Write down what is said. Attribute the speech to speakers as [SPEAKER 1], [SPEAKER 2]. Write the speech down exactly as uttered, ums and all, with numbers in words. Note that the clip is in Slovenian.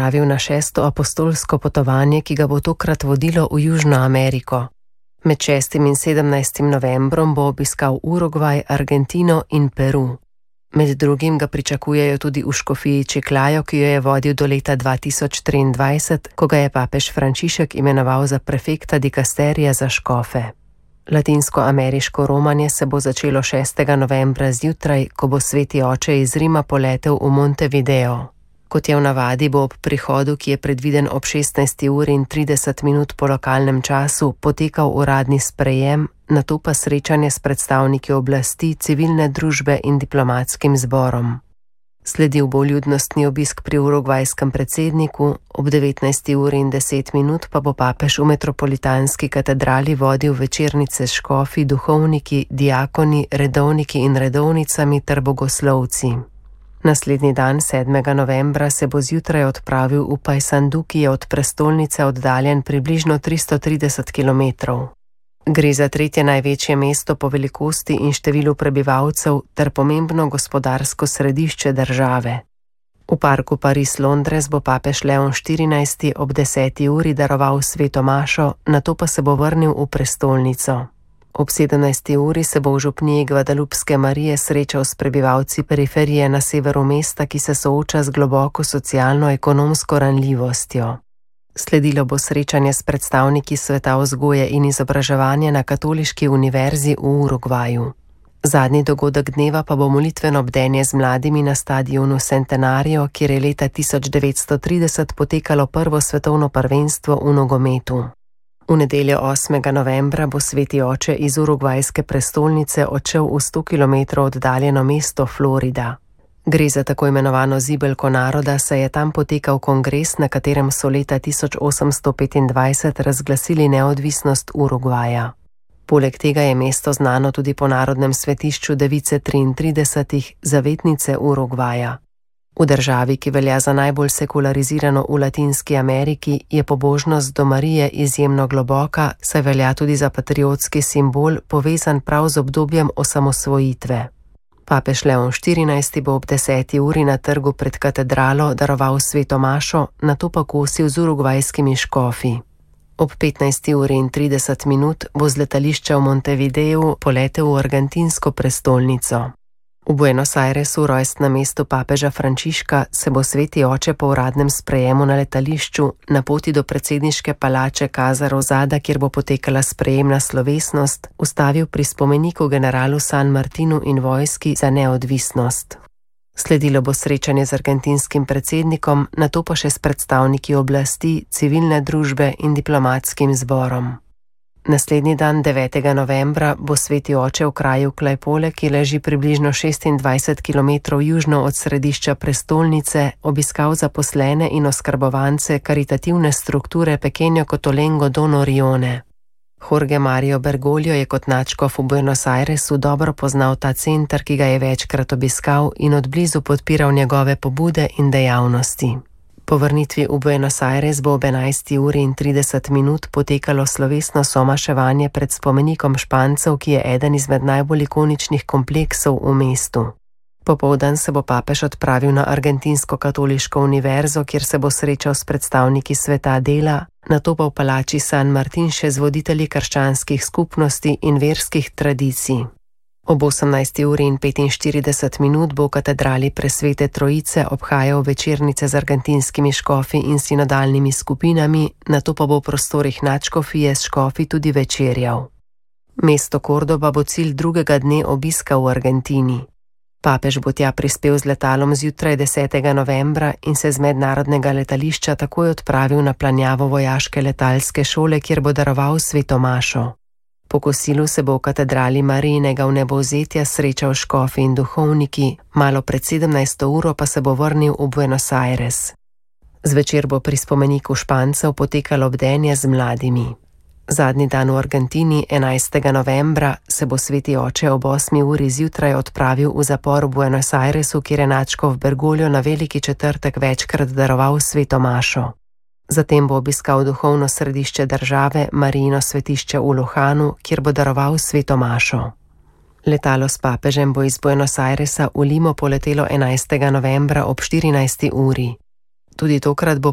[SPEAKER 1] odpravil na šesto apostolsko potovanje, ki ga bo tokrat vodilo v Južno Ameriko. Med šestim in sedemnajstim novembrom bo obiskal Urugvaj, Argentino in Peru. Med drugim ga pričakujejo tudi v škofiji Chiclayo, ki jo je vodil do leta dva tisoč triindvajset, ko ga je papež Frančišek imenoval za prefekta dikasterija za škofe. Latinsko-ameriško romanje se bo začelo šestega novembra zjutraj, ko bo sveti oče iz Rima poletel v Montevideo. Kot je v navadi, bo ob prihodu, ki je predviden ob šestnajsti uri in trideset minut po lokalnem času, potekal uradni sprejem, nato pa srečanje s predstavniki oblasti, civilne družbe in diplomatskim zborom. Sledil bo ljudnostni obisk pri urugvajskem predsedniku, ob devetnajsti uri in deset minut pa bo papež v metropolitanski katedrali vodil večernice s škofi, duhovniki, diakoni, redovniki in redovnicami ter bogoslovci. Naslednji dan, sedmega novembra, se bo zjutraj odpravil v Paysandu, ki je od prestolnice oddaljen približno tristo trideset kilometrov. Gre za tretje največje mesto po velikosti in številu prebivalcev ter pomembno gospodarsko središče države. V parku Paris-Londres bo papež Leon štirinajsti ob deseti uri daroval sveto mašo, nato pa se bo vrnil v prestolnico. Ob sedemnajsti uri se bo v župniji Gvadalupske Marije srečal s prebivalci periferije na severu mesta, ki se sooča z globoko socialno-ekonomsko ranljivostjo. Sledilo bo srečanje s predstavniki sveta vzgoje in izobraževanja na Katoliški univerzi v Urugvaju. Zadnji dogodek dneva pa bo molitveno bdenje z mladimi na stadionu Centenario, kjer je leta tisoč devetsto trideset potekalo prvo svetovno prvenstvo v nogometu. V nedeljo osmega novembra bo sveti oče iz urugvajske prestolnice odšel v sto kilometrov oddaljeno mesto Florida. Gre za tako imenovano zibelko naroda, saj je tam potekal kongres, na katerem so leta tisoč osemsto petindvajset razglasili neodvisnost Urugvaja. Poleg tega je mesto znano tudi po narodnem svetišču Device triintridesetih, zavetnice Urugvaja. V državi, ki velja za najbolj sekularizirano v Latinski Ameriki, je pobožnost do Marije izjemno globoka, saj velja tudi za patriotski simbol, povezan prav z obdobjem osamosvojitve. Papež Leon štirinajsti bo ob deseti uri na trgu pred katedralo daroval sveto mašo, nato pa kosil z urugvajskimi škofi. Ob petnajsti uri in trideset minut bo z letališča v Montevideu poletel v argentinsko prestolnico. V Buenos Airesu, rojstnem mestu papeža Frančiška, se bo sveti oče po uradnem sprejemu na letališču na poti do predsedniške palače Casa Rosada, kjer bo potekala sprejemna slovesnost, ustavil pri spomeniku generalu San Martinu in vojski za neodvisnost. Sledilo bo srečanje z argentinskim predsednikom, nato pa še s predstavniki oblasti, civilne družbe in diplomatskim zborom. Naslednji dan, devetega novembra, bo sveti oče v kraju Claypole, ki leži približno šestindvajset kilometrov južno od središča prestolnice, obiskal zaposlene in oskrbovance karitativne strukture Pequeño Cotolengo Dono Rione. Jorge Mario Bergoglio je kot nadškof v Buenos Airesu dobro poznal ta center, ki ga je večkrat obiskal in odblizu podpiral njegove pobude in dejavnosti. Po vrnitvi v Buenos Aires bo ob enajsti uri in trideset minut potekalo slovesno somaševanje pred spomenikom Špancev, ki je eden izmed najbolj ikoničnih kompleksov v mestu. Popoldan se bo papež odpravil na Argentinsko katoliško univerzo, kjer se bo srečal s predstavniki sveta dela, nato pa v palači San Martin še z voditelji krščanskih skupnosti in verskih tradicij. Ob osemnajsti uri in petinštirideset minut bo v katedrali Presvete Trojice obhajal večernice z argentinskimi škofi in sinodalnimi skupinami, nato pa bo v prostorih nadškofije s škofi tudi večerjal. Mesto Kordoba bo cilj drugega dne obiska v Argentini. Papež bo tja prispel z letalom zjutraj desetega novembra in se z mednarodnega letališča takoj odpravil na planjavo vojaške letalske šole, kjer bo daroval sveto mašo. Po kosilu se bo v katedrali Marijinega vnebovzetja srečal škofi in duhovniki, malo pred sedemnajsto uro pa se bo vrnil v Buenos Aires. Zvečer bo pri spomeniku Špancev potekalo bdenje z mladimi. Zadnji dan v Argentini, enajstega novembra, se bo sveti oče ob osmi uri zjutraj odpravil v zapor v Buenos Airesu, kjer je nadškof Bergoglio na veliki četrtek večkrat daroval sveto mašo. Zatem bo obiskal duhovno središče države, Marijino svetišče v Lujanu, kjer bo daroval sveto mašo. Letalo s papežem bo iz Buenos Airesa v Limo poletelo enajstega novembra ob štirinajsti uri. Tudi tokrat bo